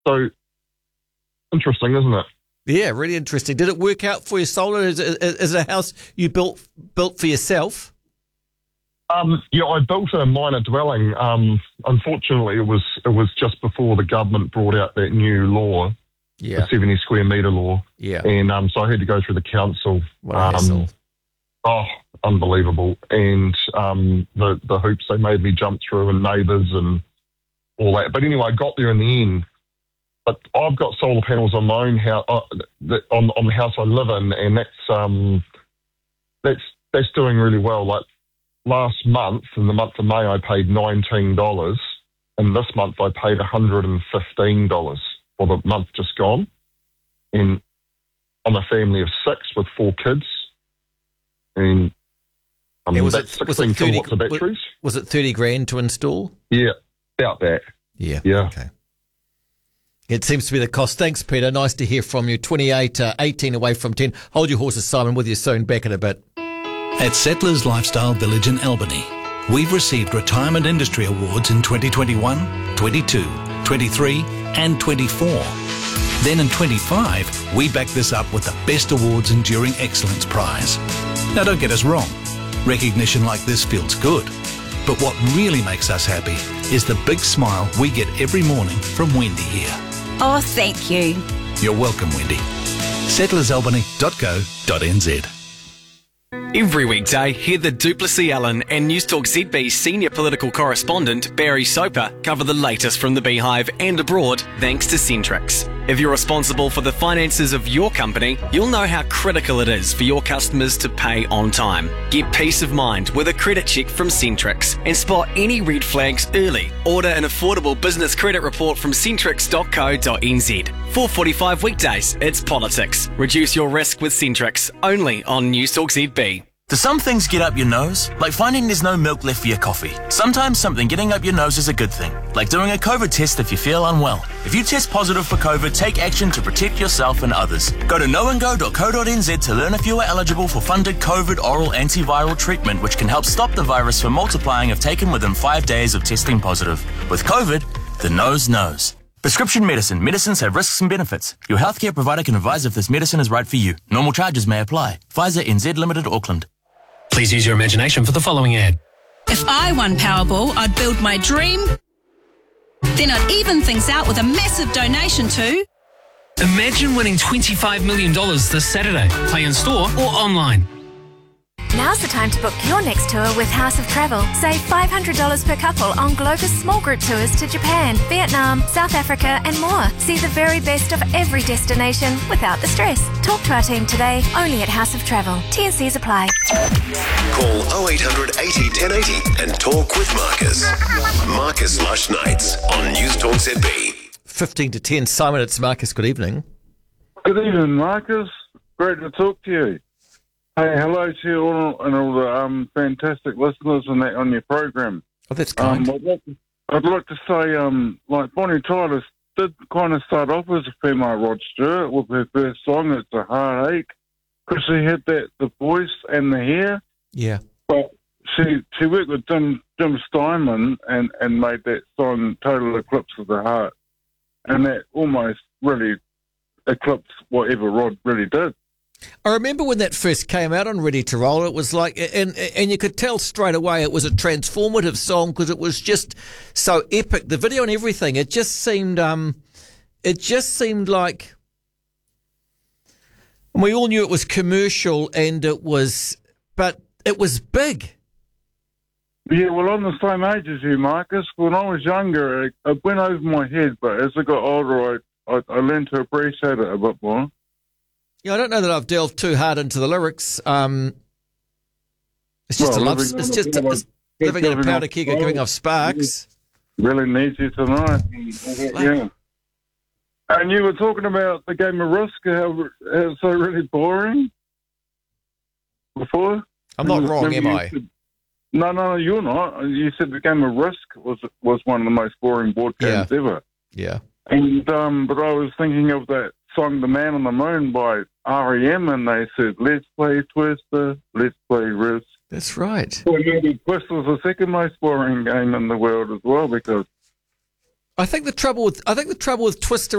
So, interesting, isn't it? Yeah, really interesting. Did it work out for you, Solar? Is it a house you built for yourself? Yeah, I built a minor dwelling. Unfortunately, it was just before the government brought out that new law, the 70 square metre law. Yeah. And so I had to go through the council. What a hassle. Oh, unbelievable. And the hoops they made me jump through and neighbours and all that. But anyway, I got there in the end. But I've got solar panels on my own house, on the house I live in, and that's doing really well. Like last month, in the month of May, I paid $19, and this month I paid $115 for the month just gone. And I'm a family of 6 with 4 kids, and that's 16 kilowatts of batteries. Was it 30 grand to install? Yeah, about that. Yeah. Okay. It seems to be the cost. Thanks, Peter. Nice to hear from you. 18 away from 10. Hold your horses, Simon, with you soon. Back in a bit. At Settlers Lifestyle Village in Albany, we've received Retirement Industry Awards in 2021, 22, 23 and 24. Then in 25, we back this up with the Best Awards Enduring Excellence Prize. Now don't get us wrong, recognition like this feels good. But what really makes us happy is the big smile we get every morning from Wendy here. Oh, thank you. You're welcome, Wendy. settlersalbany.co.nz. Every weekday, hear the Duplessis Allen and Newstalk ZB senior political correspondent Barry Soper cover the latest from the Beehive and abroad thanks to Centrix. If you're responsible for the finances of your company, you'll know how critical it is for your customers to pay on time. Get peace of mind with a credit check from Centrix and spot any red flags early. Order an affordable business credit report from centrix.co.nz. 4:45 weekdays, it's politics. Reduce your risk with Centrix, only on Newstalk ZB. Do some things get up your nose? Like finding there's no milk left for your coffee. Sometimes something getting up your nose is a good thing. Like doing a COVID test if you feel unwell. If you test positive for COVID, take action to protect yourself and others. Go to knowandgo.co.nz to learn if you are eligible for funded COVID oral antiviral treatment, which can help stop the virus from multiplying if taken within 5 days of testing positive. With COVID, the nose knows. Prescription medicine. Medicines have risks and benefits. Your healthcare provider can advise if this medicine is right for you. Normal charges may apply. Pfizer NZ Limited, Auckland. Please use your imagination for the following ad. If I won Powerball, I'd build my dream. Then I'd even things out with a massive donation to... Imagine winning $25 million this Saturday. Play in store or online. Now's the time to book your next tour with House of Travel. Save $500 per couple on Globus small group tours to Japan, Vietnam, South Africa and more. See the very best of every destination without the stress. Talk to our team today, only at House of Travel. T&Cs apply. Call 0800 80 1080 and talk with Marcus. Marcus Lush Nights on Newstalk ZB. 15 to 10. Simon, it's Marcus. Good evening. Good evening, Marcus. Great to talk to you. Hey, hello to you all and all the fantastic listeners and that on your program. Oh, that's kind. I'd like to say, like Bonnie Tyler did kind of start off as a female Rod Stewart with her first song, It's a Heartache, because she had the voice and the hair. Yeah. But she worked with Jim Steinman and made that song Total Eclipse of the Heart. And that almost really eclipsed whatever Rod really did. I remember when that first came out on Ready to Roll, it was like, and you could tell straight away it was a transformative song because it was just so epic. The video and everything, it just seemed like, and we all knew it was commercial but it was big. Yeah, well, I'm the same age as you, Marcus. When I was younger, it went over my head, but as I got older, I learned to appreciate it a bit more. Yeah, I don't know that I've delved too hard into the lyrics. It's just living in a powder keg and giving off sparks. Really needs you tonight. Yeah. And you were talking about the game of Risk, how it's so really boring before. I'm not wrong, am I? No, you're not. You said the game of Risk was one of the most boring board games ever. Yeah. And but I was thinking of that song The Man on the Moon by R.E.M. and they said, let's play Twister, let's play Risk. That's right. Well, maybe Twister's the second most boring game in the world as well because I think the trouble with Twister